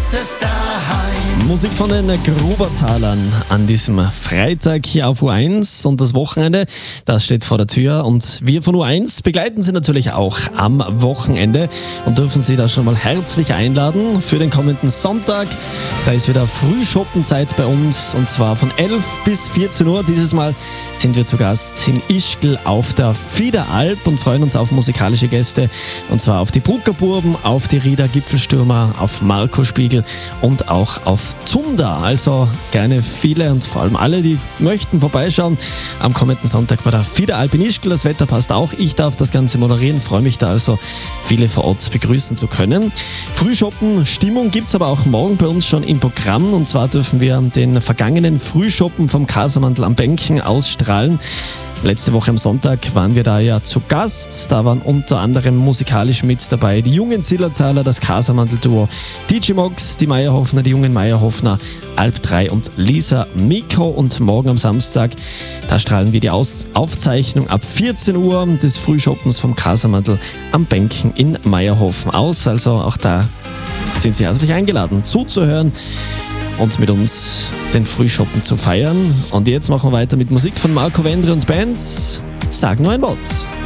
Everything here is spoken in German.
es daheim. Musik von den Grubertalern an diesem Freitag hier auf U1 und das Wochenende, das steht vor der Tür und wir von U1 begleiten Sie natürlich auch am Wochenende und dürfen Sie da schon mal herzlich einladen für den kommenden Sonntag. Da ist wieder Frühschoppenzeit bei uns und zwar von 11 bis 14 Uhr. Dieses Mal sind wir zu Gast in Ischgl auf der Fiederalp und freuen uns auf musikalische Gäste und zwar auf die Bruckerburben, auf die Rieder Gipfelstürmer, auf Marco Spiegel und auch auf Zunder. Also gerne viele und vor allem alle, die möchten, vorbeischauen am kommenden Sonntag bei der Fiederalp in Ischgl. Das Wetter passt auch. Ich darf das Ganze moderieren, freue mich da also, viele vor Ort begrüßen zu können. Frühschoppen, Stimmung gibt es aber auch morgen bei uns schon im Programm und zwar dürfen wir den vergangenen Frühschoppen vom Kasermantl am Bänken ausstrahlen. Letzte Woche am Sonntag waren wir da ja zu Gast. Da waren unter anderem musikalisch mit dabei die jungen Zillertaler, das Kasermantl-Duo DJ Mox, die Meyerhoffner, die jungen Meyerhoffner, Alp 3 und Lisa Miko. Und morgen am Samstag, da strahlen wir die Aufzeichnung ab 14 Uhr des Frühschoppens vom Kasermantl am Bänken in Meyerhofen aus. Also auch da sind Sie herzlich eingeladen zuzuhören und mit uns den Frühschoppen zu feiern. Und jetzt machen wir weiter mit Musik von Marco Wendre und Bands. Sag nur ein Wort.